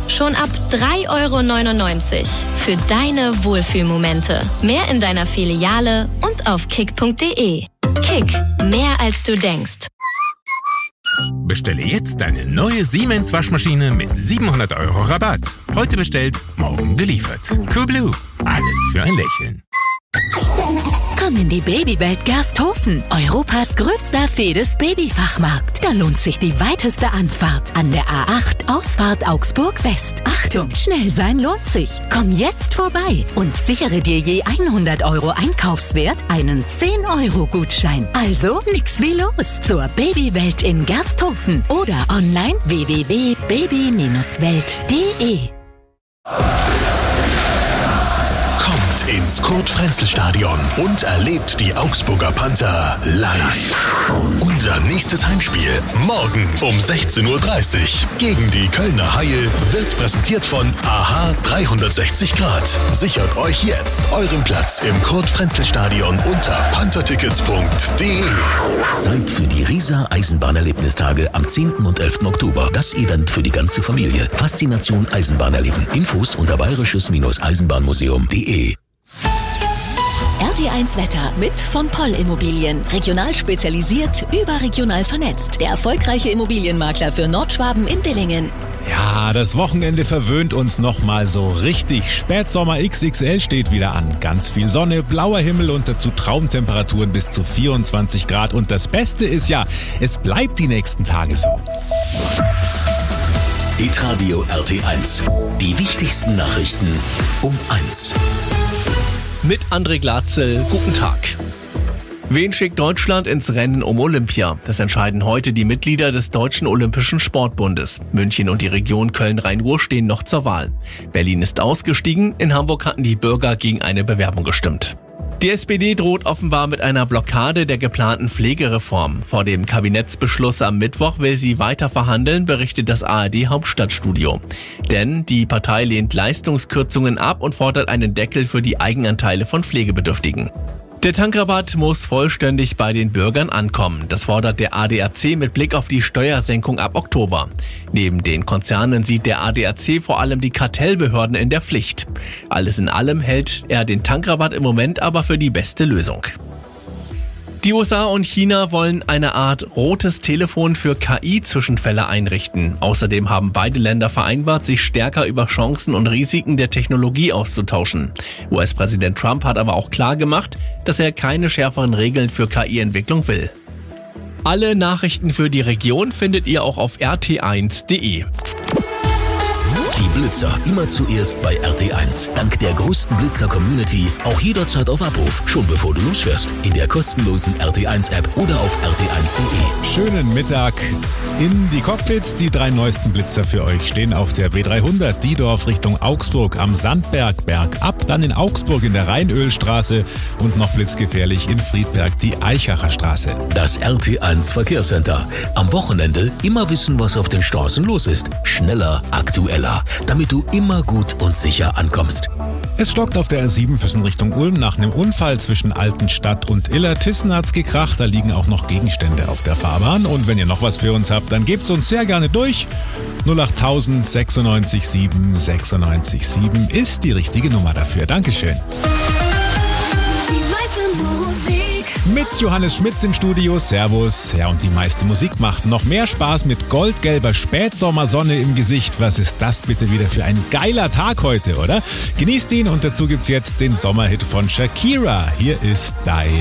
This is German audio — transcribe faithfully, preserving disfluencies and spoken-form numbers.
Schon ab drei Euro neunundneunzig für deine Wohlfühlmomente. Mehr in deiner Filiale und auf kick punkt de. Kick, mehr als du denkst. Bestelle jetzt deine neue Siemens Waschmaschine mit siebenhundert Euro Rabatt. Heute bestellt, morgen geliefert. Coolblue, alles für ein Lächeln. Komm in die Babywelt Gersthofen, Europas größter Fedes-Babyfachmarkt. Da lohnt sich die weiteste Anfahrt an der A acht, Ausfahrt Augsburg West. Achtung, schnell sein lohnt sich. Komm jetzt vorbei und sichere dir je hundert Euro Einkaufswert einen zehn Euro Gutschein. Also nix wie los zur Babywelt in Gersthofen oder online w w w punkt baby welt punkt de. Ins Kurt-Frenzel-Stadion und erlebt die Augsburger Panther live. Unser nächstes Heimspiel morgen um sechzehn Uhr dreißig gegen die Kölner Haie wird präsentiert von A H dreihundertsechzig Grad. Sichert euch jetzt euren Platz im Kurt-Frenzel-Stadion unter panthertickets punkt de. Zeit für die Riesa Eisenbahnerlebnistage am zehnten und elften Oktober. Das Event für die ganze Familie. Faszination Eisenbahn erleben. Infos unter bayerisches-eisenbahnmuseum punkt de. R T eins Wetter mit von Poll Immobilien. Regional spezialisiert, überregional vernetzt. Der erfolgreiche Immobilienmakler für Nordschwaben in Dillingen. Ja, das Wochenende verwöhnt uns nochmal so richtig. Spätsommer X X L steht wieder an. Ganz viel Sonne, blauer Himmel und dazu Traumtemperaturen bis zu vierundzwanzig Grad. Und das Beste ist ja, es bleibt die nächsten Tage so. Hitradio R T eins. Die wichtigsten Nachrichten um eins. Mit André Glatzel, guten Tag. Wen schickt Deutschland ins Rennen um Olympia? Das entscheiden heute die Mitglieder des Deutschen Olympischen Sportbundes. München und die Region Köln-Rhein-Ruhr stehen noch zur Wahl. Berlin ist ausgestiegen, in Hamburg hatten die Bürger gegen eine Bewerbung gestimmt. Die S P D droht offenbar mit einer Blockade der geplanten Pflegereform. Vor dem Kabinettsbeschluss am Mittwoch will sie weiter verhandeln, berichtet das A R D-Hauptstadtstudio. Denn die Partei lehnt Leistungskürzungen ab und fordert einen Deckel für die Eigenanteile von Pflegebedürftigen. Der Tankrabatt muss vollständig bei den Bürgern ankommen. Das fordert der A D A C mit Blick auf die Steuersenkung ab Oktober. Neben den Konzernen sieht der A D A C vor allem die Kartellbehörden in der Pflicht. Alles in allem hält er den Tankrabatt im Moment aber für die beste Lösung. Die U S A und China wollen eine Art rotes Telefon für K I-Zwischenfälle einrichten. Außerdem haben beide Länder vereinbart, sich stärker über Chancen und Risiken der Technologie auszutauschen. U S-Präsident Trump hat aber auch klar gemacht, dass er keine schärferen Regeln für K I-Entwicklung will. Alle Nachrichten für die Region findet ihr auch auf r t eins punkt de. Die Blitzer immer zuerst bei R T eins. Dank der größten Blitzer-Community auch jederzeit auf Abruf, schon bevor du losfährst. In der kostenlosen R T eins App oder auf r t eins punkt de. Schönen Mittag in die Cockpits. Die drei neuesten Blitzer für euch stehen auf der B dreihundert Diedorf Richtung Augsburg am Sandberg bergab, dann in Augsburg in der Rheinölstraße und noch blitzgefährlich in Friedberg die Eichacher Straße. Das R T eins Verkehrscenter. Am Wochenende immer wissen, was auf den Straßen los ist. Schneller, aktueller, damit du immer gut und sicher ankommst. Es stockt auf der R sieben Füssen Richtung Ulm nach einem Unfall zwischen Altenstadt und Illertissen hat's gekracht. Da liegen auch noch Gegenstände auf der Fahrbahn. Und wenn ihr noch was für uns habt, dann gebt's uns sehr gerne durch. null acht tausend sechsundneunzig sieben sechsundneunzig sieben ist die richtige Nummer dafür. Dankeschön. Mit Johannes Schmitz im Studio. Servus. Ja, und die meiste Musik macht noch mehr Spaß mit goldgelber Spätsommersonne im Gesicht. Was ist das bitte wieder für ein geiler Tag heute, oder? Genießt ihn und dazu gibt's jetzt den Sommerhit von Shakira. Hier ist Die